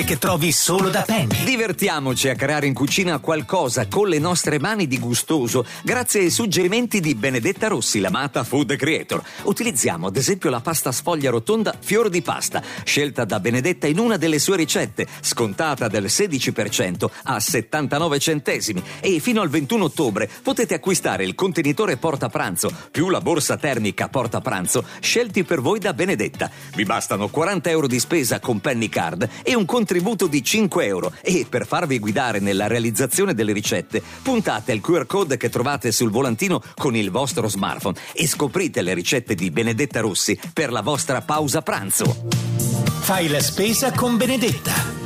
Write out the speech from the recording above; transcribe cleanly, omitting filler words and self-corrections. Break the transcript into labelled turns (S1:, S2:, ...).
S1: che trovi solo da Penny.
S2: Divertiamoci a creare in cucina qualcosa con le nostre mani di gustoso grazie ai suggerimenti di Benedetta Rossi, l'amata food creator. Utilizziamo ad esempio la pasta sfoglia rotonda fior di pasta, scelta da Benedetta in una delle sue ricette, scontata del 16% a 79 centesimi, e fino al 21 ottobre potete acquistare il contenitore porta pranzo più la borsa termica porta pranzo scelti per voi da Benedetta. Vi bastano 40 euro di spesa con Penny Card e un contributo di 5 euro, e per farvi guidare nella realizzazione delle ricette puntate al QR code che trovate sul volantino con il vostro smartphone e scoprite le ricette di Benedetta Rossi per la vostra pausa pranzo.
S1: Fai la spesa con Benedetta.